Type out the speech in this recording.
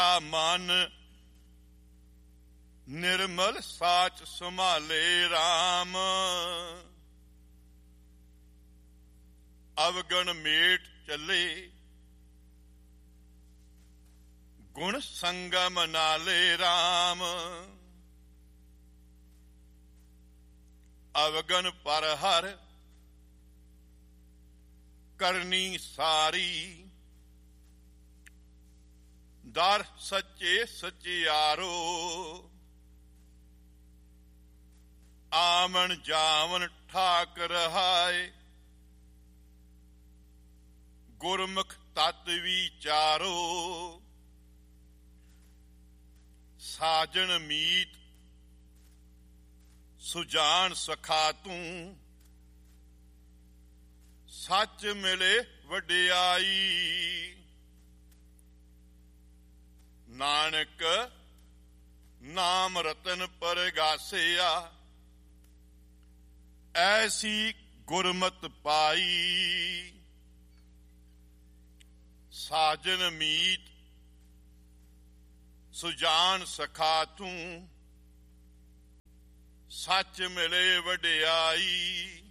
ਮਨ ਨਿਰਮਲ ਸਾਚ ਸੰਭਾਲੇ RAM। ਅਵਗਣ ਮੇਟ ਚੱਲੇ ਗੁਣ ਸੰਗਮ ਨਾਲੇ RAM। ਅਵਗਣ ਪਰ ਹਰ ਕਰਨੀ ਸਾਰੀ। ਦਰ ਸੱਚੇ ਸਚਿਆਰੋ ਆਮਨ ਜਾਵਨ ਠਾਕ ਰਹਾਏ। ਗੁਰਮੁਖ ਤਤ ਵਿਚਾਰੋ ਸਾਜਣ ਮੀਤ ਸੁਜਾਨ ਸਖਾ ਤੂੰ। ਸੱਚ ਮਿਲੇ ਵਡਿਆਈ ਨਾਨਕ ਨਾਮ ਰਤਨ ਪਰਗਾਸਿਆ। ਐਸੀ ਗੁਰਮਤਿ ਪਾਈ ਸਾਜਨ ਮੀਤ ਸੁਜਾਨ ਸਖਾ ਤੂੰ। ਸੱਚ ਮਿਲੇ ਵਡਿਆਈ